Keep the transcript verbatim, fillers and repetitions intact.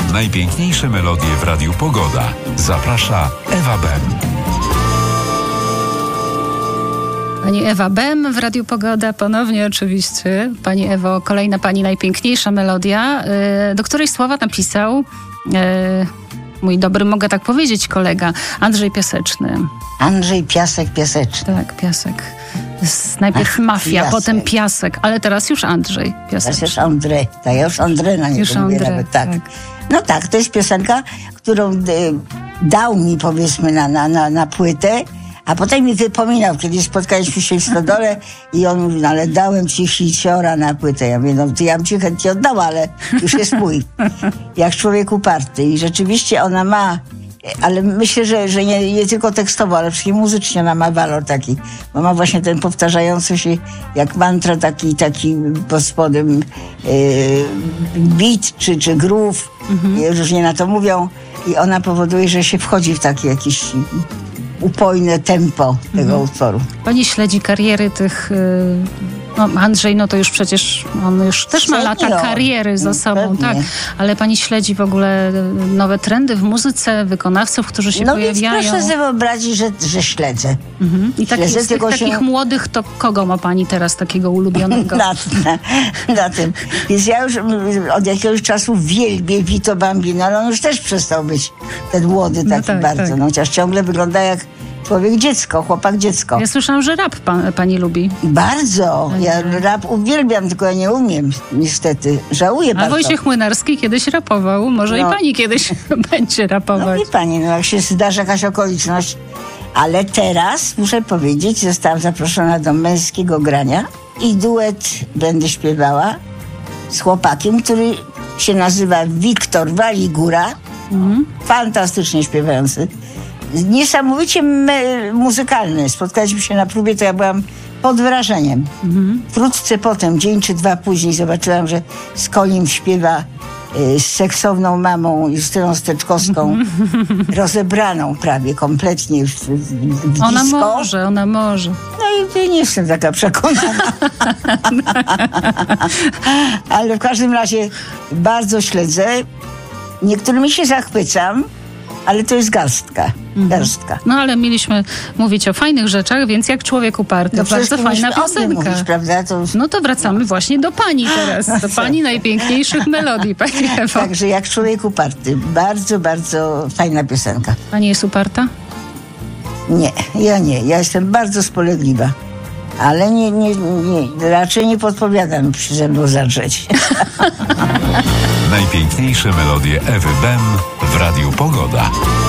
Najpiękniejsze melodie w Radiu Pogoda. Zaprasza Ewa Bem. Pani Ewa Bem w Radiu Pogoda, ponownie oczywiście. Pani Ewo, kolejna pani najpiękniejsza melodia, do której słowa napisał mój dobry, mogę tak powiedzieć, kolega Andrzej Piaseczny. Andrzej Piasek Piaseczny. Tak, Piasek. Najpierw Ach, Mafia, piasek. Potem Piasek, ale teraz już Andrzej Piaseczny. Teraz już Andrzej, tak, ja już Andrzej na niego już mówię Andrzej, nawet, tak. tak. No tak, to jest piosenka, którą y, dał mi, powiedzmy, na, na, na, na płytę, a potem mi wypominał, kiedy spotkaliśmy się w Stodole i on mówi, no ale dałem ci Hiciora na płytę. Ja mówię, no to ja bym ci chętnie oddała, ale już jest mój. Jak człowiek uparty. I rzeczywiście ona ma, ale myślę, że, że nie, nie tylko tekstowo, ale wszystkim muzycznie ona ma walor taki, bo ma właśnie ten powtarzający się jak mantra taki, taki pod spodem yy, beat czy, czy groove, mhm. różnie na to mówią i ona powoduje, że się wchodzi w takie jakieś upojne tempo tego mhm. utworu. Pani śledzi kariery tych... Yy... No, Andrzej, no to już przecież on już też Śledzi, ma lata kariery za sobą, pewnie. tak. Ale pani śledzi w ogóle nowe trendy w muzyce, wykonawców, którzy się no pojawiają. No więc proszę sobie wyobrazić, że, że śledzę. Mhm. I taki, śledzę z tych takich się... młodych, to kogo ma pani teraz takiego ulubionego? na, na, na tym. Więc ja już od jakiegoś czasu wielbię Vito Bambino, ale on już też przestał być ten młody taki no tak, bardzo. Tak. No, chociaż ciągle wygląda jak człowiek dziecko, chłopak dziecko. Ja słyszałam, że rap pan, pani lubi. Bardzo. Ja rap uwielbiam, tylko ja nie umiem, niestety. Żałuję A bardzo. A Wojciech Młynarski kiedyś rapował. Może no. i pani kiedyś będzie rapować. No wie pani, no jak się zdarzy jakaś okoliczność. Ale teraz, muszę powiedzieć, zostałam zaproszona do męskiego grania i duet będę śpiewała z chłopakiem, który się nazywa Wiktor Waligura. Mhm. Fantastycznie śpiewający. Niesamowicie me- muzykalny. Spotkaliśmy się na próbie, to ja byłam pod wrażeniem. Mhm. Wkrótce potem, dzień czy dwa później, zobaczyłam, że Skolim śpiewa y, z seksowną mamą Justyną Steczkowską, mhm. rozebraną prawie kompletnie w, w, w disco. Ona może, ona może. No i nie jestem taka przekonana. Ale w każdym razie bardzo śledzę. Niektórym się zachwycam, ale to jest garstka. garstka. No ale mieliśmy mówić o fajnych rzeczach, więc jak człowiek uparty. No, bardzo fajna piosenka. Mówisz, prawda? To już... No to wracamy właśnie do pani teraz. Do pani najpiękniejszych melodii, pani Ewo. Także jak człowiek uparty. Bardzo, bardzo fajna piosenka. Pani jest uparta? Nie, ja nie. Ja jestem bardzo spolegliwa. Ale nie, nie, nie, raczej nie podpowiadam przy ze mną zadrzeć. Najpiękniejsze melodie Ewy Bem w Radiu Pogoda.